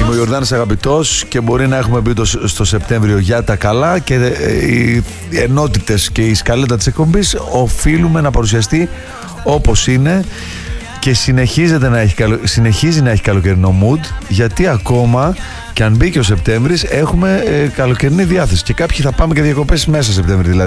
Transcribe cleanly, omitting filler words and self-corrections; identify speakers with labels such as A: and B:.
A: Είμαι ο Ιορδάνης Αγαπητός και μπορεί να έχουμε μπει στο Σεπτέμβριο για τα καλά και οι ενότητες και η σκαλέτα της εκπομπής οφείλουμε να παρουσιαστεί όπως είναι και συνεχίζει να έχει καλοκαιρινό mood, γιατί ακόμα και αν μπει και ο Σεπτέμβρης έχουμε καλοκαιρινή διάθεση και κάποιοι θα πάμε και διακοπές μέσα Σεπτέμβρη δηλαδή.